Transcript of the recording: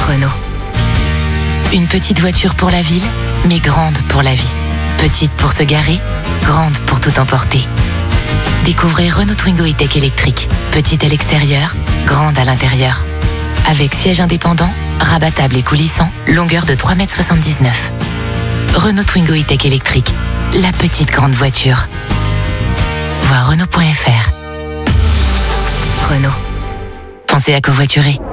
Renault. Une petite voiture pour la ville, mais grande pour la vie. Petite pour se garer, grande pour tout emporter. Découvrez Renault Twingo E-Tech électrique. Petite à l'extérieur, grande à l'intérieur. Avec siège indépendant, rabattable et coulissant, longueur de 3,79 m. Renault Twingo E-Tech électrique. La petite grande voiture. Voir Renault.fr. Renault. Pensez à covoiturer.